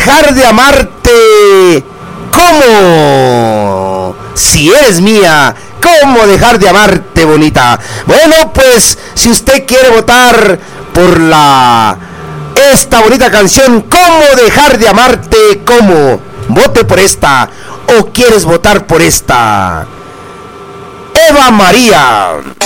dejar de amarte? ¿Cómo? Si eres mía, ¿cómo dejar de amarte, bonita? Bueno, pues si usted quiere votar por esta bonita canción, ¿cómo dejar de amarte? ¿Cómo? Vote por esta. ¿O quieres votar por esta? Eva María.